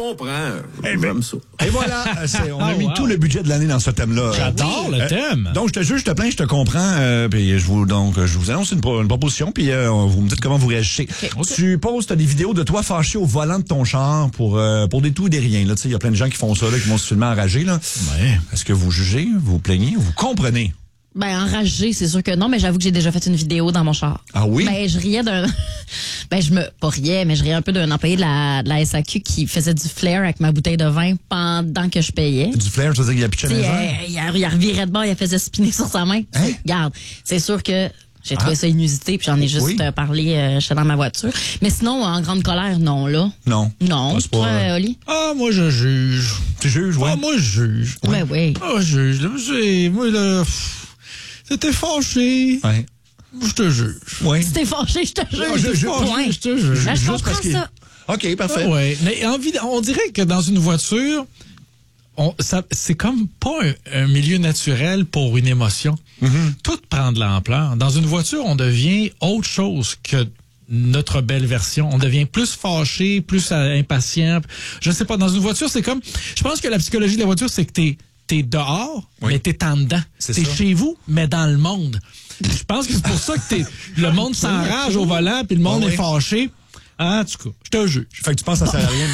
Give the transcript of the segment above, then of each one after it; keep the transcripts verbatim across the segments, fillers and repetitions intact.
comprends. Eh ben, ça. Et voilà, c'est, on a Oh, mis wow. tout le budget de l'année dans ce thème-là. J'adore le Euh, thème. Donc, je te juge, je te plains, je te comprends. Euh, puis je vous, donc, je vous annonce une, pro- une proposition, puis euh, vous me dites comment vous réagissez. Okay. Tu postes des vidéos de toi fâché au volant de ton char pour euh, pour des tout et des riens. Il y a plein de gens qui font ça, là, qui vont se filmer enragés. Là. Ouais. Est-ce que vous jugez, vous plaignez, vous comprenez? Ben, enragé, c'est sûr que non, mais j'avoue que j'ai déjà fait une vidéo dans mon char. Ah oui? Ben, je riais d'un... ben, je me... Pas riais, mais je riais un peu d'un employé de la, de la S A Q qui faisait du flair avec ma bouteille de vin pendant que je payais. Du flair, je veux dire qu'il a pitché Tu sais, les euh, il, a- il a reviré de bord, il a fait spinner sur sa main. Hein? Regarde, c'est sûr que j'ai trouvé Ah. ça inusité, puis j'en ai juste Oui. euh, parlé, euh, j'étais dans ma voiture. Mais sinon, en grande colère, non, là. Non. Non. Ah, c'est pas, Toi, euh, Oli? Ah, moi, je juge. Tu juges, ouais? Ah, moi, je juge. Ben oui. Ah, je juge. Là, j'ai- moi, là, pff, c'était fâché. Ouais. Je te juge. Oui. Si t'es fâché, je te Ah, jure. je- je- Point. Je te juge. Ben, je Juste comprends parce qu'il- ça. OK, parfait. Ah ouais. Mais en vid- on dirait que dans une voiture, on, ça, c'est comme pas un, un milieu naturel pour une émotion. Tout prend de l'ampleur. Dans une voiture, on devient autre chose que notre belle version. On devient plus fâché, plus euh, impatient. Je sais pas, dans une voiture, c'est comme... Je pense que la psychologie de la voiture, c'est que t'es t'es dehors, Oui. mais t'es en dedans. C'est T'es ça. chez vous, mais dans le monde. Je pense que c'est pour ça que t'es, le monde s'enrage au volant, puis le monde Ah oui. est fâché. Ah, en tout cas, je te juge. Fait que tu penses que ça sert à rien.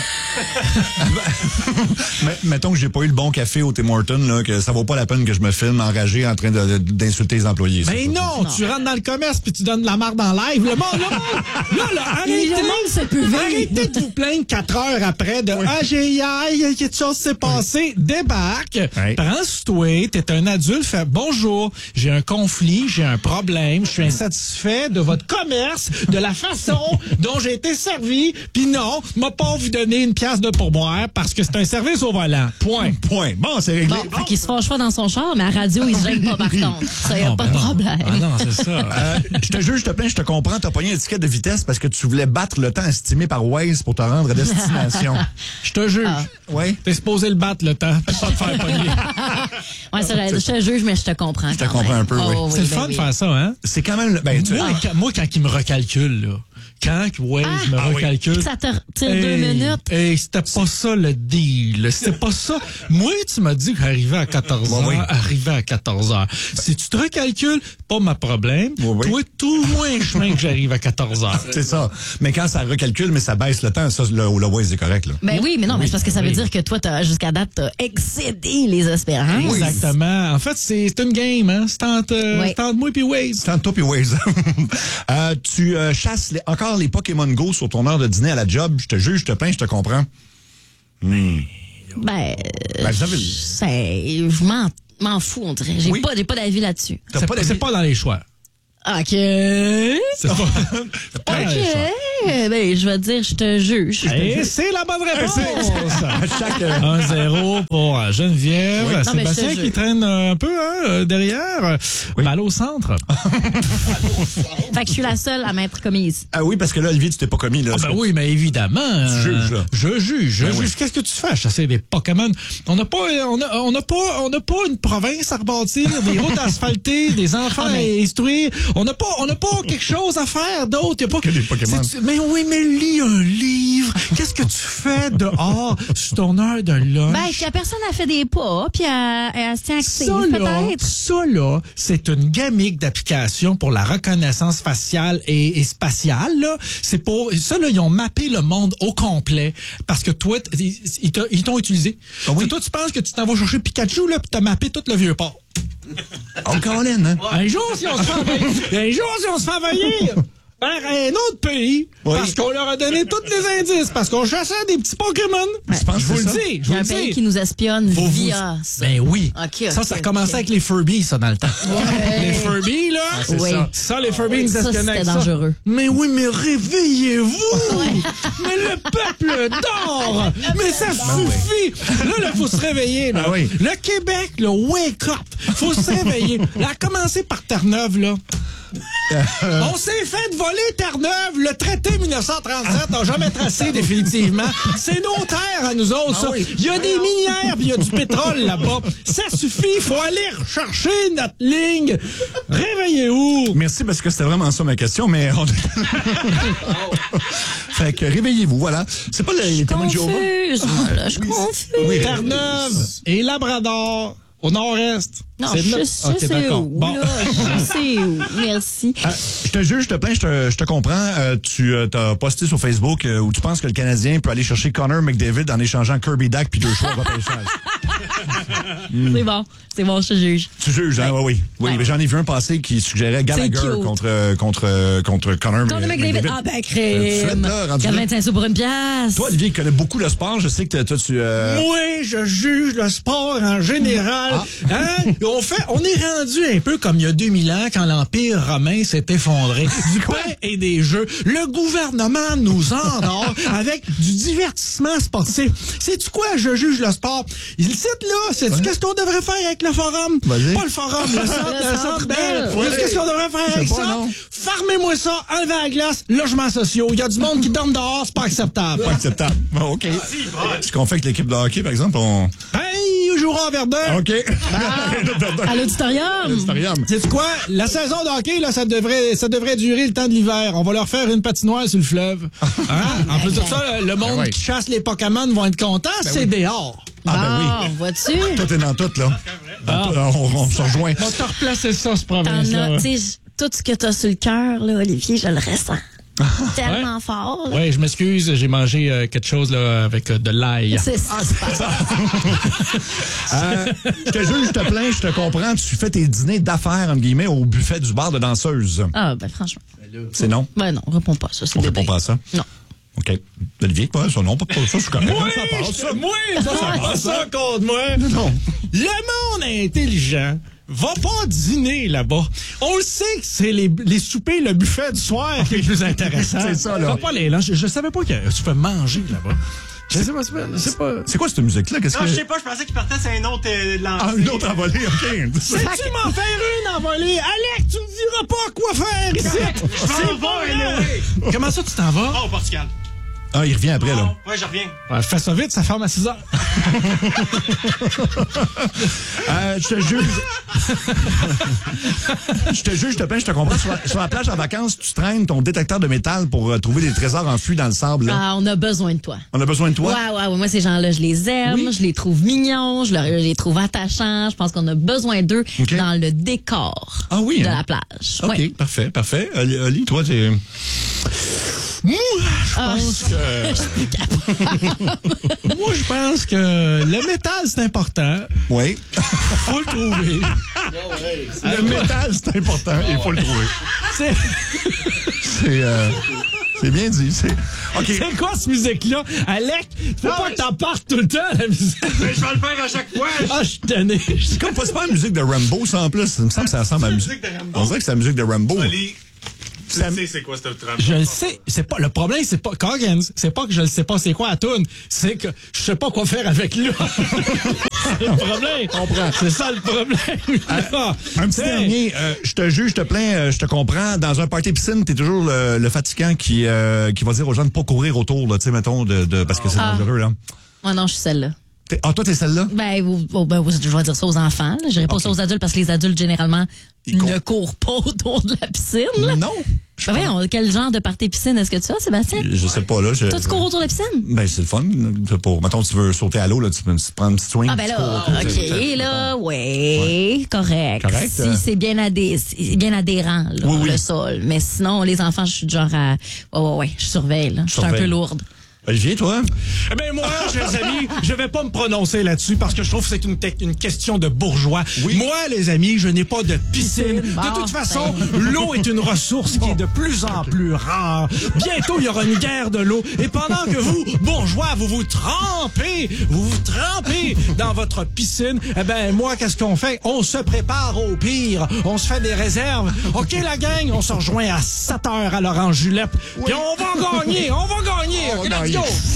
Mais, mettons que j'ai pas eu le bon café au Tim Hortons, là, que ça vaut pas la peine que je me filme enragé en train de- de- d'insulter les employés. Mais ça. non, tu rentres dans le commerce puis tu donnes de la marde en live. Le monde, le monde, là, là, arrêtez, Le monde s'est puvé. arrêtez de vous plaindre quatre heures après de ah j'ai aïe, quelque chose s'est passé. Débarque, Oui. prends sur toi, t'es un adulte, fais bonjour, j'ai un conflit, j'ai un problème, je suis insatisfait de votre commerce, de la façon dont j'ai été servi, puis non, m'a pas vous donner une pièce de pourboire parce que c'est un service au volant. Point. Point. Bon, c'est réglé. Bon, fait qu'il se fâche pas dans son char, mais à radio, il se gêne pas par contre. Ça, y a Ah, pas ben de non. problème. Ah non, c'est ça. Euh, je te juge, je te plains, je te comprends. T'as pogné une étiquette de vitesse parce que tu voulais battre le temps estimé par Waze pour te rendre à destination. Je te juge. Ah. Oui. T'es supposé le battre le temps, puis pas te faire pogner. Ouais, c'est vrai, je te juge, mais je te comprends. Je te quand comprends même. un peu, oui. Oh, C'est le ben fun oui. de faire ça, hein? C'est quand même... le- Ben, tu Moi, quand, moi, quand il me recalcule, là, quand Waze Ah, me ah oui. recalcule... Ça te retire deux minutes. Hey, c'était pas ça le deal. C'était pas ça. Moi, tu m'as dit qu'arriver à quatorze heures, Oui, oui. arriver à quatorze heures. Si tu te recalcules, pas ma problème. Oui, oui. Toi, tout moins un chemin que j'arrive à quatorze heures. C'est ça. Mais quand ça recalcule, mais ça baisse le temps, ça, le, le Waze, c'est correct, là. Ben oui, mais non, mais c'est parce que ça veut Oui. dire que toi, t'as, jusqu'à date, t'as excédé les espérances. Exactement. En fait, c'est c'est une game, hein? C'est entre, euh, Oui. c'est entre moi et Waze. Tente toi puis Waze. euh, tu euh, chasses les- encore les Pokémon Go sur ton heure de dîner à la job. Je te juge, je te plains, je te comprends. Hmm. Ben, Ben, vous avez- c'est, je m'en, m'en fous, on dirait. J'ai Oui. pas, j'ai pas d'avis là-dessus. T'as C'est pas pas, d'avis? c'est pas dans les choix. OK. C'est pas, c'est pas dans les choix. OK. Ben, je vais dire, je te juge. Et c'est la bonne réponse. À chaque, euh, un zéro pour euh, Geneviève. Oui. Non, mais je te Sébastien jure. qui traîne euh, un peu hein, euh, derrière. Oui. Balle au centre. Fait que je suis la seule à m'être commise. Ah oui, parce que là, Olivier, tu t'es pas commis, là. Ah ben oui, mais évidemment. euh, juges, là. Je juge. Je Ben juge. oui. Qu'est-ce que tu fais à chasser des Pokémon? On n'a pas, on a, on n'a pas, on n'a pas une province à rebâtir, des routes asphaltées, des enfants Ah, mais- à instruire. On n'a pas, on n'a pas quelque chose à faire d'autre. Y a pas Que des Pokémon. C'est- Mais oui, mais lis un livre. Qu'est-ce que tu fais dehors sur ton heure de lunch? Ben, que la personne a fait des pas, puis elle, elle se tient active, Ça, là, peut-être. ça, là, c'est une gamique d'application pour la reconnaissance faciale et, et spatiale, là. C'est pour, ça, là, ils ont mappé le monde au complet parce que toi, t- ils, ils t'a- ils t'ont utilisé. Ah oui? C'est toi, tu penses que tu t'en vas chercher Pikachu, là, puis t'as mappé tout le vieux port. Oh, Colin, hein? Un jour, si on se fait envahir, un jour, si on se fait envahir par un autre pays, Oui. parce qu'on leur a donné tous les indices, parce qu'on chassait des petits Pokémon. Tu penses Je vous que le c'est ça? dis, je Il y vous a un le pays dis. qui nous espionne Faut vous- via ça. Ben oui. Ok, ça, ok, ça a commencé ok. avec les Furby, ça, dans le temps. Les Furby, là. c'est Oui. ça. Ça, les Furby nous Ça, espionnaient c'était avec ça. dangereux. Mais oui, mais réveillez-vous! Mais le peuple dort! Mais ça suffit! Là, il faut se réveiller, là. Ah oui. Le Québec, le wake up! Faut se réveiller. Là, à commencer par Terre-Neuve, là. On s'est fait voler Terre-Neuve. Le traité mille neuf cent trente-sept n'a jamais tracé définitivement. C'est nos terres à nous autres, ça. Ah oui. Il y a des minières puis il y a du pétrole là-bas. Ça suffit. Il faut aller rechercher notre ligne. Réveillez-vous. Merci, parce que c'était vraiment ça ma question, mais on... Fait que réveillez-vous, voilà. C'est pas le- les témoins de Jéhovah? Confuse, moi, là, je suis confuse. Oui, Terre-Neuve et Labrador au nord-est. Non, C'est je notre- sais Ok, c'est d'accord. où, Bon. là. Je sais où. Merci. Ah, je te juge, je te plains, je te, je te comprends. Euh, tu euh, t'as posté sur Facebook euh, où tu penses que le Canadien peut aller chercher Connor McDavid en échangeant Kirby Dack puis deux choix au repêchage. C'est bon. C'est bon, je te juge. Tu juges, hein? Oui, oui. Oui, Ouais. mais j'en ai vu un passer qui suggérait Gallagher C'est cute. contre, contre, contre Connor Connor McDavid. Ah, ben, crème. Là, rendu là. quatre-vingt-cinq sous pour une pièce. Toi, Olivier, qui connais beaucoup le sport, je sais que toi, tu... Euh... Oui, je juge le sport en général. Hein? On fait, on est rendu un peu comme il y a deux mille ans quand l'Empire romain s'est effondré. Du pain et des jeux. Le gouvernement nous endort avec du divertissement sportif. Sais-tu quoi? Je juge le sport. Il cite là, c'est qu'est-ce qu'on devrait faire avec le forum? Vas-y. Pas le forum, le centre, Le le Centre centre Bell. Bell. Ouais. Qu'est-ce qu'on devrait faire Je sais avec pas, ça? non. Farmez-moi ça, enlevez la glace, logements sociaux. Il y a du monde qui dorme dehors, c'est pas acceptable. Pas acceptable. Bon, OK. Ce qu'on fait avec l'équipe de hockey, par exemple, on... Hey, on jouera à Verdun. OK. À l'auditorium. L'auditorium. Sais-tu quoi? La saison de hockey, là, ça devrait, ça devrait durer le temps de l'hiver. On va leur faire une patinoire sur le fleuve. Hein? En plus de ça, le monde Ben oui. qui chasse les Pokémon vont être contents, c'est dehors. Ah, ben oui. Ah, vois-tu? Toi, t'es dans tout, là. Dans tout, on, on se rejoint. On va te replacer ça, ce T'en province-là. as, tu sais, tout ce que t'as sur le cœur, là, Olivier, je le ressens. Tellement fort, là. Oui, je m'excuse, j'ai mangé euh, quelque chose là, avec euh, de l'ail. C'est ça. Euh, je te juge, je te plains, je te comprends. Tu fais tes dîners d'affaires, entre guillemets, au buffet du bar de danseuse. Ah, ben, franchement. C'est non? Ben, non, réponds pas, ça, c'est On bébé. répond pas à ça? Non. OK. Olivier, quoi? Ça, non, pas pas ça, je suis correct. Ça passe, ça. Moi, ça, ça passe ça contre moi. Non. Le monde intelligent va pas dîner là-bas. On le sait que c'est les, les soupers, le buffet du soir qui est le plus intéressant. C'est ça, là. Va pas les lunchs. Je, je savais pas que tu peux manger là-bas. Je sais pas, c'est pas- c'est pas... C'est quoi cette musique-là? Qu'est-ce Non, que... je sais pas, je pensais qu'il partait sur un autre euh, lancé. Ah, une autre envolée, OK. Sais-tu m'en faire une envolée? Alex, tu me diras pas quoi faire ici! Je m'en vais, anyway. Comment ça, tu t'en vas? Oh, au Portugal. Ah, il revient après, là. Ouais, je reviens. Ouais, fais ça vite, ça ferme à six heures. Euh, je te juge. Je te juge, je te plains, je te comprends. Sur la, sur la plage en vacances, tu traînes ton détecteur de métal pour euh, trouver des trésors enfuis dans le sable, là. Ah, on a besoin de toi. On a besoin de toi? Ouais, ouais, ouais. Moi, ces gens-là, je les aime, Oui. je les trouve mignons, je, leur- je les trouve attachants. Je pense qu'on a besoin d'eux OK. dans le décor Ah oui, de hein? la plage. OK, Ouais. parfait, parfait. Oli, Oli, toi, t'es... Moi, je Ah, pense que... Moi, je pense que le métal, c'est important. Oui. Faut le trouver. Le métal, c'est important. Il faut le trouver. C'est... C'est... Euh, c'est bien dit. C'est... OK. C'est quoi cette musique-là? Alec, faut pas que t'en partes tout le temps, la musique. Mais je vais le faire à chaque fois. Ah, je suis tanné. C'est comme pas, c'est pas la musique de Rambo, ça, en plus. Ça me semble que ça ressemble à la musique. musique de Rambo. On dirait que c'est la musique de Rambo. Oli, tu sais c'est quoi cette trame? Je le sais, c'est pas le problème, c'est pas Coggins, c'est pas que je le sais pas c'est quoi la toune, c'est que je sais pas quoi faire avec lui. C'est le problème. comprends. C'est ça le problème. Ah, Un petit hey. dernier, euh, je te juge, je te plains, euh, je te comprends. Dans un party piscine, t'es toujours le, le fatigant qui euh, qui va dire aux gens de pas courir autour, là, tu sais, mettons, de, de, parce que c'est Ah. dangereux, là. Moi, non, je suis celle-là. T'es- Ah, toi, t'es celle-là? Ben, vous- oh, ben, je vais dire ça aux enfants. là. Je dirais pas ça aux adultes parce que les adultes, généralement, Ils courent. ne courent pas autour de la piscine. là. Non. Ben, voyons, quel genre de party piscine est-ce que tu as, Sébastien? Je sais pas, là. Je, Toi, tu cours autour de la piscine? Ben, c'est le fun. C'est Pour, mettons, tu veux sauter à l'eau, là, tu peux tu prends un petit swing. Ah, ben tu cours là, autour, OK, c'est- là, ouais, correct. Correct, Si euh. c'est bien, adhé- c'est bien adhérent, là, Oui, oui. le sol. Mais sinon, les enfants, je suis du genre à... Ouais, ouais, ouais, je surveille, là. Je suis un Surveille. peu lourde. Olivier, toi? Eh ben moi, chers amis, je vais pas me prononcer là-dessus parce que je trouve que c'est une, te- une question de bourgeois. Oui. Moi, les amis, je n'ai pas de piscine. Piscine, De bon, toute façon, ben. l'eau est une ressource qui est de plus en plus rare. Bientôt, il y aura une guerre de l'eau. Et pendant que vous, bourgeois, vous vous trempez, vous vous trempez dans votre piscine, eh ben moi, qu'est-ce qu'on fait? On se prépare au pire. On se fait des réserves. OK, la gang, on se rejoint à sept heures à l'Orange Julep. Puis on va gagner, on va gagner. On OK, va let's gagner. go.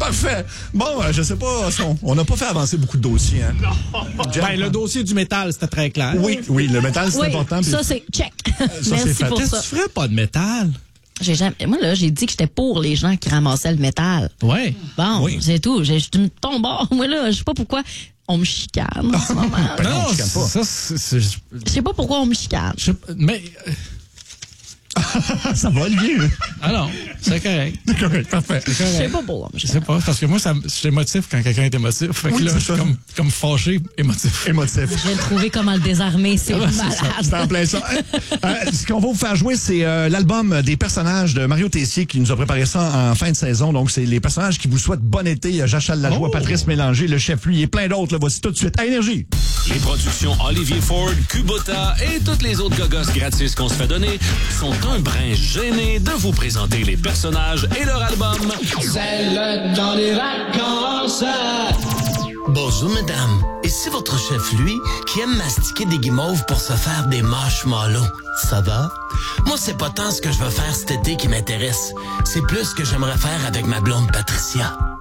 Parfait. Bon, euh, je sais pas, on- on n'a pas fait avancer beaucoup de dossiers. Hein? Jeff, Ben, le dossier du métal, c'était très clair. Oui, oui, le métal, c'est Oui, important. puis- ça, c'est check. c'est Merci fait. pour Qu'est-ce ça. que tu ferais pas de métal? J'ai jamais... Moi, là, j'ai dit que j'étais pour les gens qui ramassaient le métal. Ouais. Bon, Oui. c'est tout. J'ai- Je suis ton bord. Moi, là, je sais pas pourquoi on me chicane en ce moment. Ben non, je chicane pas. ça, c'est... c'est- Je sais pas pourquoi on me chicane. je sais pas, mais... euh, Ça va, Olivier. Ah non, c'est correct. C'est correct, parfait. C'est Je sais correct. pas pourquoi on me Je chicane. sais pas, parce que moi, ça, me- je suis émotif quand quelqu'un est émotif. Fait que Oui, là, c'est je suis ça. comme, comme fâché, émotif. Émotif. Je viens de trouver comment le désarmer. C'est Ouais, c'est ça. C'est malade. en plein ça. Euh, ce qu'on va vous faire jouer, c'est euh, l'album des personnages de Mario Tessier qui nous a préparé ça en fin de saison. Donc, c'est les personnages qui vous souhaitent bon été. Il y a Jachal Lajoie, Oh. Patrice Mélanger, le chef, lui, et plein d'autres. Là, voici tout de suite à Énergie. Les productions Olivier Ford, Kubota et toutes les autres gogos gratis qu'on se fait donner sont un brin gênés de vous présenter les personnages et leur album. Celle dans les vacances. Bonjour, mesdames. Ici votre chef, lui, qui aime mastiquer des guimauves pour se faire des marshmallows. Ça va? Moi, c'est pas tant ce que je veux faire cet été qui m'intéresse. C'est plus ce que j'aimerais faire avec ma blonde Patricia.